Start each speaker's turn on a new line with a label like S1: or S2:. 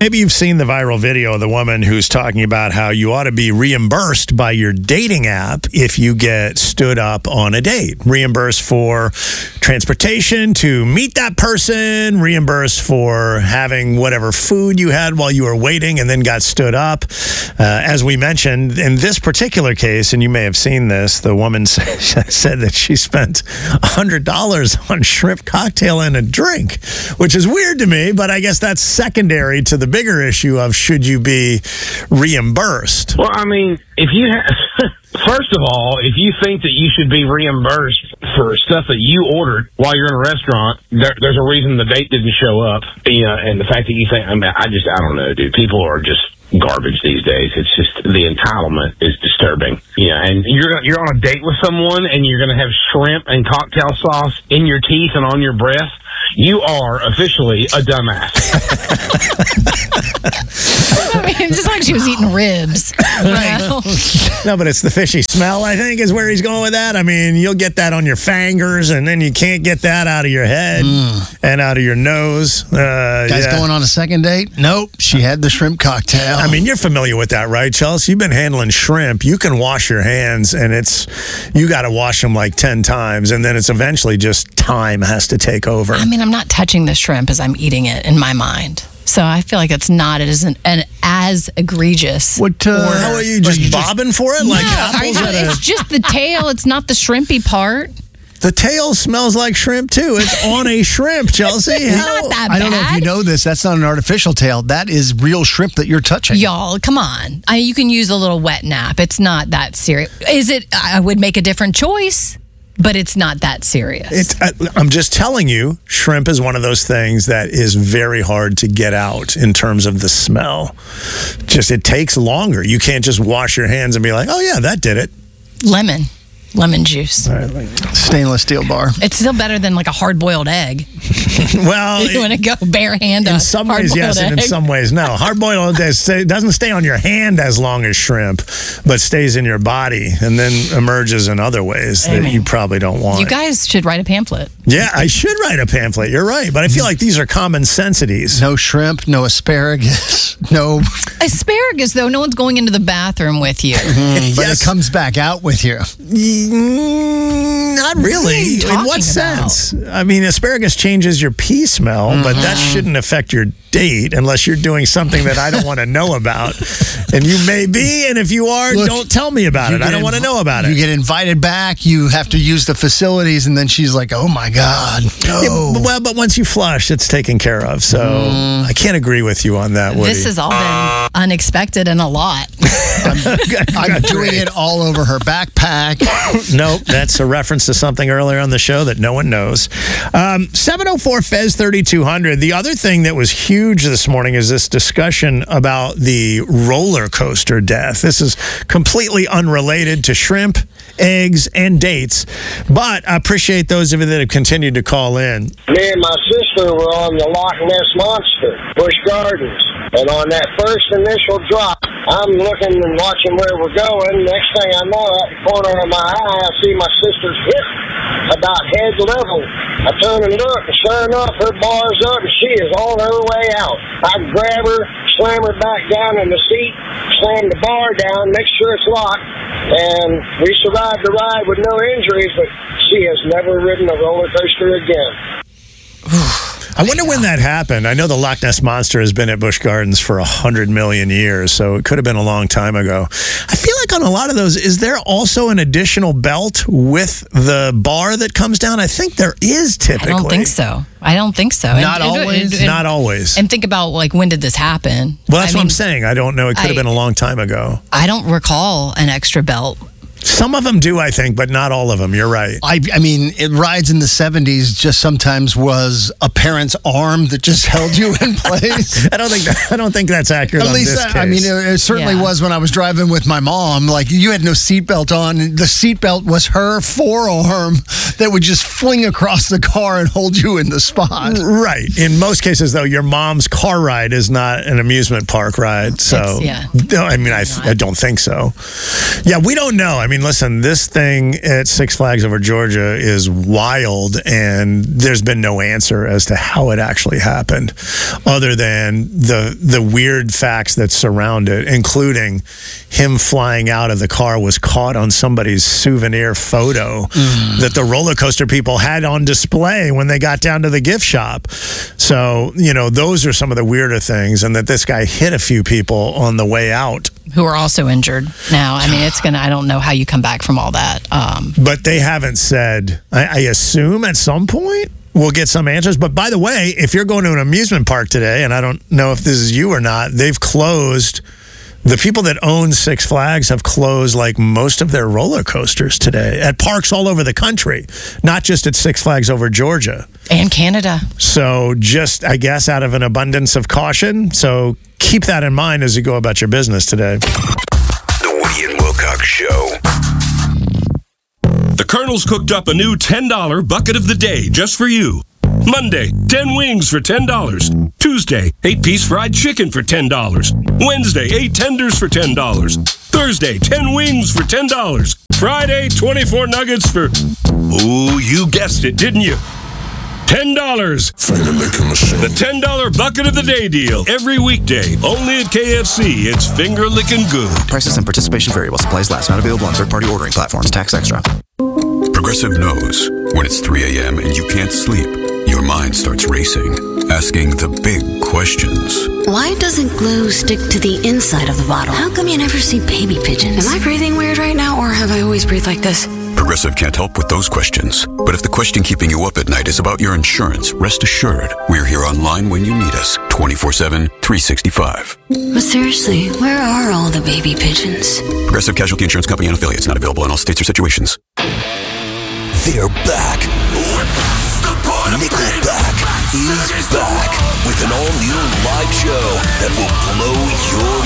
S1: Maybe you've seen the viral video of the woman who's talking about how you ought to be reimbursed by your dating app if you get stood up on a date. Reimbursed for transportation to meet that person, reimbursed for having whatever food you had while you were waiting and then got stood up. As we mentioned, in this particular case, and you may have seen this, the woman said that she spent $100 on shrimp cocktail and a drink, which is weird to me, but I guess that's secondary to the bigger issue of should you be reimbursed.
S2: Well, I mean, if you first of all, if you think that you should be reimbursed for stuff that you ordered while you're in a restaurant, there's a reason the date didn't show up. And the fact that you think, I don't know, dude. People are just garbage these days. It's just the entitlement is disturbing. And you're on a date with someone and you're going to have shrimp and cocktail sauce in your teeth and on your breath. You are officially a dumbass.
S3: I mean, just like she was eating ribs.
S1: Right. No, but it's the fishy smell, I think, is where he's going with that. I mean, you'll get that on your fingers, and then you can't get that out of your head and out of your nose.
S4: Guys going on a second date? Nope. She had the shrimp cocktail.
S1: I mean, you're familiar with that, right, Chelsea? You've been handling shrimp. You can wash your hands, and you got to wash them like 10 times, and then it's eventually just time has to take over.
S3: I mean, I'm not touching the shrimp as I'm eating it in my mind. So I feel like it's not. It isn't as egregious.
S1: How are you just bobbing for it? Like apples
S3: it's just the tail. It's not the shrimpy part.
S1: The tail smells like shrimp, too. It's on a shrimp, Chelsea.
S3: It's not that bad.
S4: I don't know if you know this. That's not an artificial tail. That is real shrimp that you're touching.
S3: Y'all, come on. You can use a little wet nap. It's not that serious. I would make a different choice. But it's not that serious.
S1: I'm just telling you, shrimp is one of those things that is very hard to get out in terms of the smell. It takes longer. You can't just wash your hands and be like, oh, yeah, that did it.
S3: Lemon juice.
S4: Stainless steel bar.
S3: It's still better than like a hard-boiled egg.
S1: Well,
S3: you want to go bare hand
S1: in some ways, yes, and in some ways, no. Hard-boiled egg doesn't stay on your hand as long as shrimp, but stays in your body and then emerges in other ways that you probably don't want.
S3: You guys should write a pamphlet.
S1: Yeah, I should write a pamphlet. You're right, but I feel like these are common sensities.
S4: No shrimp, no asparagus, no
S3: asparagus. Though no one's going into the bathroom with you,
S4: but it comes back out with you.
S1: Not really. In what sense? I mean, asparagus changes your pee smell, but that shouldn't affect your date unless you're doing something that I don't want to know about. And you may be, and if you are, don't tell me about it. I don't want to know about it.
S4: You get invited back, you have to use the facilities, and then she's like, oh my God. No.
S1: Yeah, but once you flush, it's taken care of. So I can't agree with you on that, Woody.
S3: This has all been unexpected and a lot.
S4: I'm doing it all over her backpack.
S1: Nope, that's a reference to something earlier on the show that no one knows. 704 Fez 3200. The other thing that was huge this morning is this discussion about the roller coaster death. This is completely unrelated to shrimp, eggs, and dates, but I appreciate those of you that have continued to call in.
S5: Me and my sister were on the Loch Ness Monster, Busch Gardens, and on that first initial drop, I'm looking and watching where we're going. Next thing I know, at the corner of my eye, I see my sister's hip about head level. I turn and look, and sure enough, her bar's up, and she is on her way out. I grab her, slam her back down in the seat, slam the bar down, make sure it's locked, and we survived the ride with no injuries, but she has never ridden a roller coaster again.
S1: I wonder when that happened. I know the Loch Ness Monster has been at Busch Gardens for 100 million years, so it could have been a long time ago. I feel like on a lot of those, is there also an additional belt with the bar that comes down? I think there is typically.
S3: I don't think so.
S1: Not always? Not always.
S3: And think about, like, when did this happen?
S1: Well, that's what I'm saying. I don't know. It could have been a long time ago.
S3: I don't recall an extra belt.
S1: Some of them do, I think, but not all of them. You're right.
S4: I mean, rides in the 70s just sometimes was a parent's arm that just held you in place.
S1: I don't think that's accurate.
S4: At least,
S1: on this case.
S4: I mean, it certainly was when I was driving with my mom. Like, you had no seatbelt on. And the seatbelt was her forearm that would just fling across the car and hold you in the spot.
S1: Right. In most cases, though, your mom's car ride is not an amusement park ride. So, no, I mean, I don't think so. Yeah, we don't know. I mean, mean, listen, this thing at Six Flags Over Georgia is wild, and there's been no answer as to how it actually happened, other than the weird facts that surround it, including him flying out of the car was caught on somebody's souvenir photo that the roller coaster people had on display when they got down to the gift shop. So, those are some of the weirder things, and that this guy hit a few people on the way out.
S3: Who are also injured now. I mean, I don't know how you come back from all that.
S1: But they haven't said, I assume at some point we'll get some answers. But by the way, if you're going to an amusement park today, and I don't know if this is you or not, they've closed. The people that own Six Flags have closed like most of their roller coasters today at parks all over the country, not just at Six Flags Over Georgia.
S3: And Canada.
S1: So just, I guess, out of an abundance of caution. So keep that in mind as you go about your business today.
S6: The Woody and Wilcox Show. The Colonel's cooked up a new $10 bucket of the day just for you. Monday, 10 wings for $10. Tuesday, 8-piece fried chicken for $10. Wednesday, 8 tenders for $10. Thursday, 10 wings for $10. Friday, 24 nuggets for... Ooh, you guessed it, didn't you? $10.
S7: Finger licking machine.
S6: The $10 bucket of the day deal. Every weekday, only at KFC. It's finger licking good.
S8: Prices and participation vary while supplies last. Not available on third-party ordering platforms. Tax extra.
S7: Progressive knows when it's 3 a.m. and you can't sleep, your mind starts racing, asking the big questions.
S9: Why doesn't glue stick to the inside of the bottle? How come you never see baby pigeons? Am I breathing weird right now, or have I always breathed like this?
S7: Progressive can't help with those questions. But if the question keeping you up at night is about your insurance, rest assured, we're here online when you need us, 24/7, 365.
S9: But seriously, where are all the baby pigeons?
S7: Progressive Casualty Insurance Company and affiliates, not available in all states or situations.
S6: They're back. Nickelback is back with an all-new live show that will blow your